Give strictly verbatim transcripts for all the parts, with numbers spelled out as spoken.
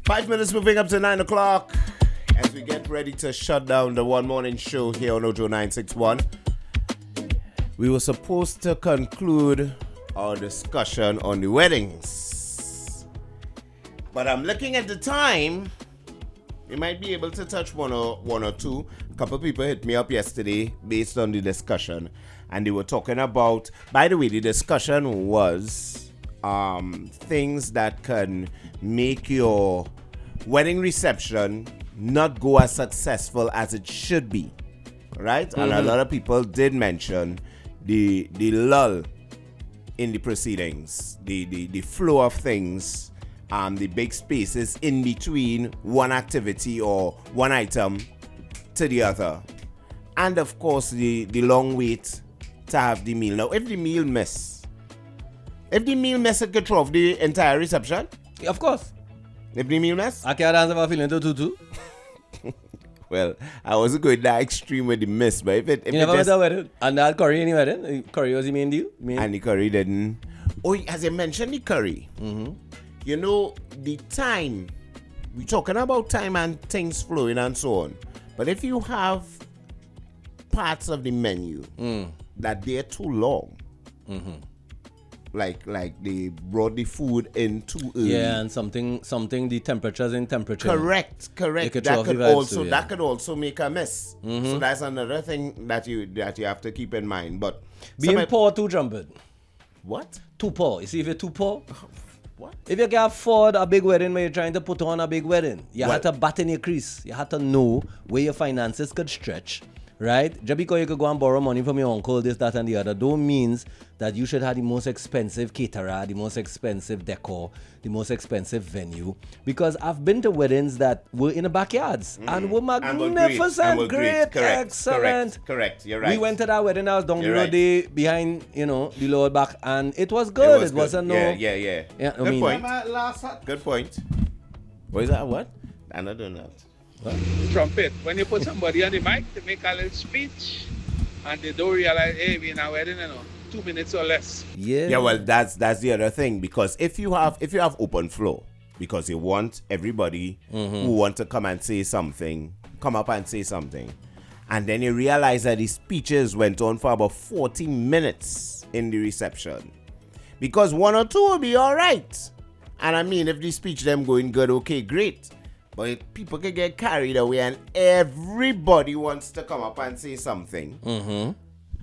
Five minutes moving up to nine o'clock as we get ready to shut down the one morning show here on Ojo nine six one. We were supposed to conclude our discussion on the weddings, but I'm looking at the time. We might be able to touch one or one or two. A couple people hit me up yesterday based on the discussion, and they were talking about. By the way, the discussion was um, things that can make your wedding reception not go as successful as it should be, right? Mm-hmm. And a lot of people did mention the the lull in the proceedings, the the, the flow of things. Um, the big spaces in between one activity or one item to the other. And of course, the, the long wait to have the meal. Now, if the meal miss, if the meal miss, it could throw off the entire reception. Of course. If the meal miss? I can't answer for feeling to tutu. Well, I wasn't going that extreme with the miss, but if it... If you it never just, went to a wedding? And that curry any wedding? Curry was the main deal? Main? And the curry didn't... Oh, as I mentioned, the curry. Mm-hmm. You know, the time, we're talking about time and things flowing and so on. But if you have parts of the menu mm. that they're too long, mm-hmm. like like they brought the food in too early. Yeah, and something, something the temperature's in temperature. Correct, correct. Could that could also too, yeah. that could also make a miss. Mm-hmm. So that's another thing that you that you have to keep in mind. But being some, poor too, Trumpet. What? Too poor. You see, if you're too poor. What? If you can afford a big wedding where you're trying to put on a big wedding, you well, had to bat in your crease. You had to know where your finances could stretch, right? Just because you could go and borrow money from your uncle, this, that, and the other, don't means that you should have the most expensive caterer, the most expensive decor, the most expensive venue. Because I've been to weddings that were in the backyards mm. and were magnificent, and were great, great. Correct, excellent. Correct, correct, you're right. We went to that wedding house down you're the road right. there behind, you know, the lower back, and it was good. It, was it good. wasn't no. Yeah, yeah, yeah. yeah Good I mean, point. Good point. What is that? What? I don't know. What? Trumpet. When you put somebody on the mic to make a little speech, and they don't realize, hey, we're in a wedding, you know, two minutes or less. Yeah. Yeah. Well, that's that's the other thing, because if you have if you have open flow, because you want everybody mm-hmm. who want to come and say something, come up and say something, and then you realize that the speeches went on for about forty minutes in the reception, because one or two will be all right. And I mean, if the speech them going good, okay, great. But people can get carried away and everybody wants to come up and say something. Mm-hmm.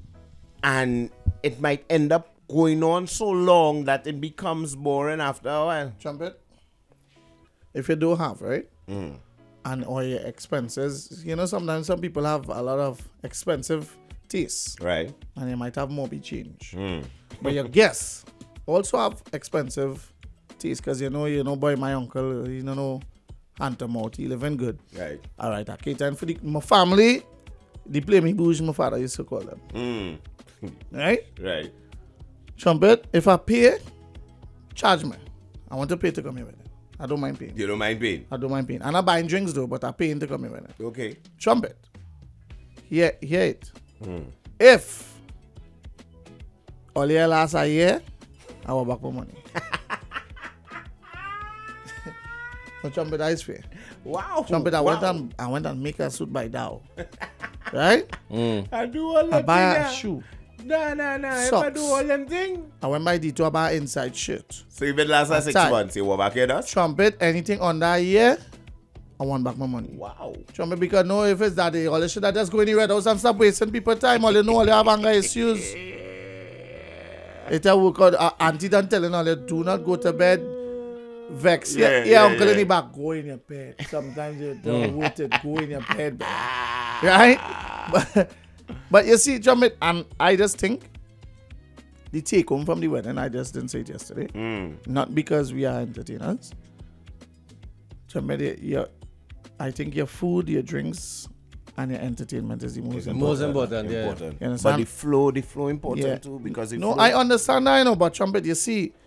And it might end up going on so long that it becomes boring after a while. Trumpet, if you don't have, right? Mm. And all your expenses, you know, sometimes some people have a lot of expensive tastes. Right. And they might have more be change. Mm. But your guests also have expensive tastes, because you know, you know, boy, my uncle, you know, hand him out, he living good. Right. All right, okay. And for the, my family, they play me bouge, my father used to call them. Mm. Right? Right. Trumpet, if I pay, charge me. I want to pay to come here with it. I don't mind paying. You don't mind paying? I don't mind paying. I'm not buying drinks though, but I'm paying to come here with it. Okay. Trumpet, hear, hear it. Mm. If all year last a year, I will back my money. So Trumpet, that is fair. Wow. Trumpet, I wow. went and I went and make a suit by Dow. Right? Mm. I do all I that buy thing, a yeah. shoe. Nah, nah, nah. If I Socks. do all them things. I went by Dito, I buy an inside shirt. So if it lasts six Outside. months, you walk back here, does? Trumpet, anything on that year, I want back my money. Wow. Trumpet, because no, if it's that day, all you should have just go in the red house and stop wasting people time. All you know, all you have anger issues. It's a work out. Uh, auntie done telling all you, do not go to bed. Vex. Yeah, Yeah, yeah, yeah, uncle yeah. in the back, go in your bed. Sometimes you don't want it, go in your bed. Right? But, but you see, Trumpet, and I just think the take home from the wedding, I just didn't say it yesterday. Mm. Not because we are entertainers. Trumpet, your, I think your food, your drinks, and your entertainment is the most It's important. most important, yeah. important. You But understand? the flow, the flow important Yeah. too, because the No, flow, I understand that, I know, but Trumpet, you see,